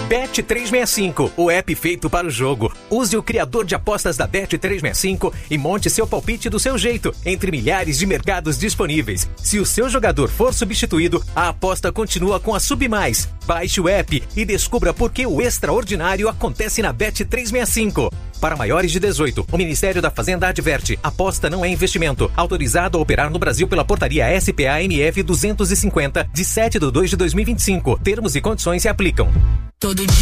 Bet365, o app feito para o jogo. Use o criador de apostas da Bet365 e monte seu palpite do seu jeito, entre milhares de mercados disponíveis. Se o seu jogador for substituído, a aposta continua com a Submais. Baixe o app e descubra por que o extraordinário acontece na Bet365. Para maiores de 18, o Ministério da Fazenda adverte: aposta não é investimento. Autorizado a operar no Brasil pela portaria SPA-MF 250, de 7/2/2025. Termos e condições se aplicam. Todo dia